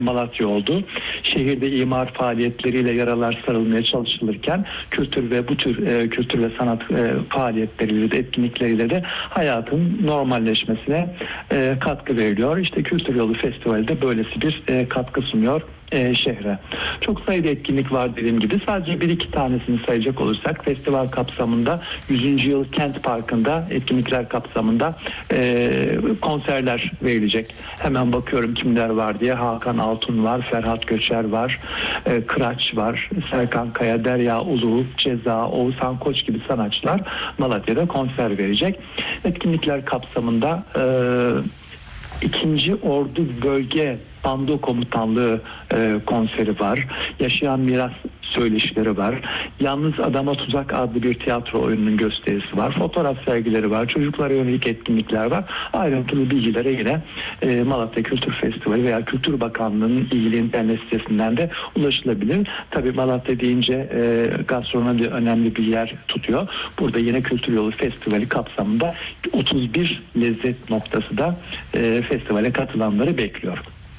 Malatya oldu. Şehirde imar faaliyetleriyle yaralar sarılmaya çalışılırken kültür ve bu tür kültür ve sanat faaliyetleriyle de etkinlikleriyle de hayatın normalleşmesine katkı veriliyor. İşte Kültür Yolu Festivali de böylesi bir katkı sunuyor şehre. Çok sayıda etkinlik var dediğim gibi. Sadece bir iki tanesini sayacak olursak festival kapsamında 100. Yıl Kent Parkı'nda etkinlikler kapsamında konserler verilecek. Hemen bakıyorum kimler var diye. Hakan Altun var, Ferhat Göçer var, Kıraç var, Serkan Kaya, Derya Ulu, Ceza, Oğuzhan Koç gibi sanatçılar Malatya'da konser verecek. Etkinlikler kapsamında 2. Ordu Bölge Bando Komutanlığı konseri var. Yaşayan Miras söyleşileri var. Yalnız Adama Tuzak adlı bir tiyatro oyununun gösterisi var. Fotoğraf sergileri var. Çocuklara yönelik etkinlikler var. Ayrıntılı bilgilere yine Malatya Kültür Festivali veya Kültür Bakanlığı'nın ilgili internet sitesinden de ulaşılabilir. Tabii Malatya deyince gastronomi önemli bir yer tutuyor. Burada yine Kültür Yolu Festivali kapsamında 31 lezzet noktası da festivale katılanları bekliyor.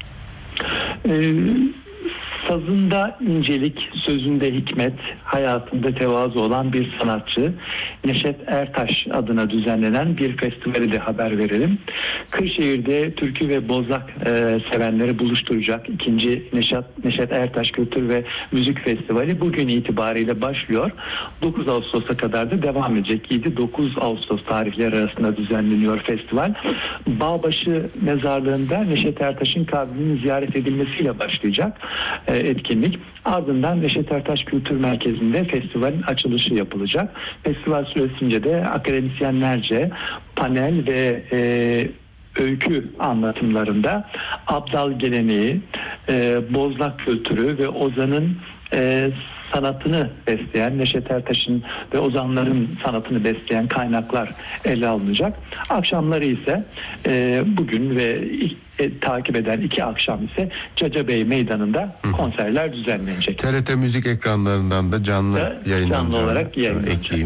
Sazında incelik, sözünde hikmet, hayatında tevazu olan bir sanatçı Neşet Ertaş adına düzenlenen bir festivali de haber verelim. Kırşehir'de türkü ve bozlak sevenleri buluşturacak 2. Neşet Ertaş Kültür ve Müzik Festivali bugün itibariyle başlıyor. 9 Ağustos'a kadar da devam edecek. 7-9 Ağustos tarihleri arasında düzenleniyor festival. Bağbaşı Mezarlığı'nda Neşet Ertaş'ın kabrinin ziyaret edilmesiyle başlayacak etkinlik. Ardından Neşet Ertaş Kültür Merkezi'nde festivalin açılışı yapılacak. Festival süresince de akademisyenlerce panel ve öykü anlatımlarında Abdal geleneği, bozlak kültürü ve ozanın sanatını besleyen, Neşet Ertaş'ın ve ozanların sanatını besleyen kaynaklar ele alınacak. Akşamları ise bugün ve takip eden 2 akşam ise Cacabey Meydanı'nda konserler düzenlenecek. TRT Müzik ekranlarından da canlı yayınlanacak. Canlı olarak yayınlanacak.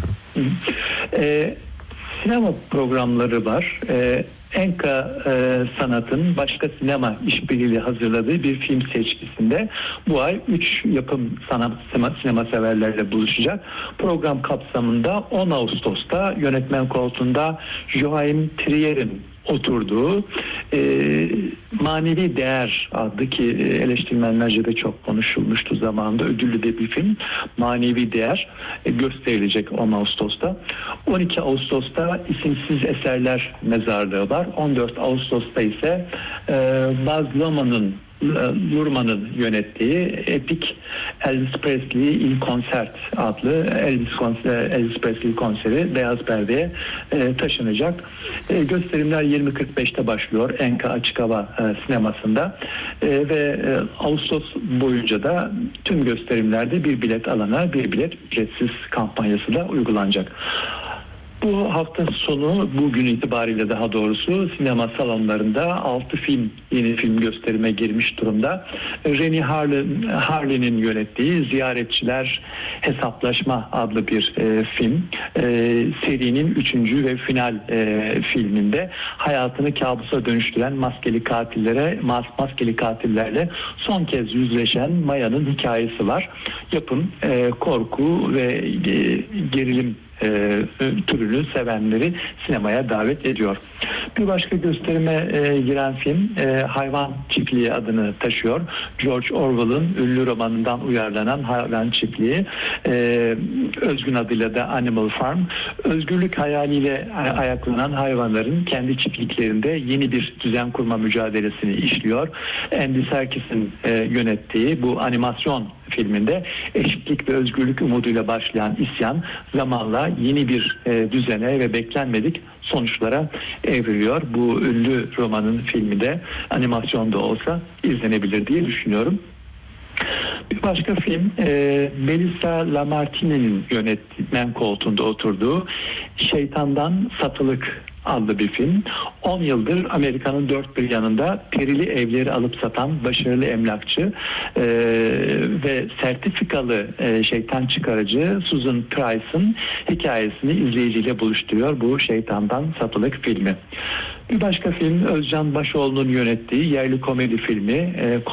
Sinema programları var. Enka Sanat'ın başka sinema işbirliğiyle hazırladığı bir film seçkisinde bu ay 3 yapım sinema severlerle buluşacak. Program kapsamında 10 Ağustos'ta yönetmen koltuğunda Joachim Trier'in oturduğu Manevi Değer adlı, ki eleştirmenlerce de çok konuşulmuştu zamanında, ödüllü de bir film, Manevi Değer gösterilecek 10 Ağustos'ta. 12 Ağustos'ta İsimsiz Eserler Mezarlığı var. 14 Ağustos'ta ise Baz Luhrmann'ın yönettiği epik Elvis Presley in Concert adlı Elvis Presley konseri beyaz perdeye taşınacak. Gösterimler 20.45'te başlıyor Enka Açık Hava Sineması'nda ve Ağustos boyunca da tüm gösterimlerde bir bilet alana bir bilet ücretsiz kampanyası da uygulanacak. Bu hafta sonu, bugün itibariyle daha doğrusu, sinema salonlarında 6 yeni film gösterime girmiş durumda. Rennie Harlin'in yönettiği Ziyaretçiler Hesaplaşma adlı bir film. Serinin 3. ve final filminde hayatını kabusa dönüştüren maskeli katillerle son kez yüzleşen Maya'nın hikayesi var. Yapım korku ve gerilim türünü sevenleri sinemaya davet ediyor. Bir başka gösterime giren film Hayvan Çiftliği adını taşıyor. George Orwell'ın ünlü romanından uyarlanan Hayvan Çiftliği, özgün adıyla da Animal Farm. Özgürlük hayaliyle ayaklanan hayvanların kendi çiftliklerinde yeni bir düzen kurma mücadelesini işliyor. Andy Serkis'in yönettiği bu animasyon filminde eşitlik ve özgürlük umuduyla başlayan isyan zamanla yeni bir düzene ve beklenmedik sonuçlara evriliyor. Bu ünlü romanın filmi de animasyonda olsa izlenebilir diye düşünüyorum. Bir başka film Melissa Lamartine'nin yönetmen koltuğunda oturduğu Şeytandan Satılık adlı bir film. 10 yıldır Amerika'nın dört bir yanında perili evleri alıp satan başarılı emlakçı ve sertifikalı şeytan çıkarıcı Susan Price'ın hikayesini izleyiciyle buluşturuyor bu Şeytandan Satılık filmi. Bir başka film Özcan Başoğlu'nun yönettiği yerli komedi filmi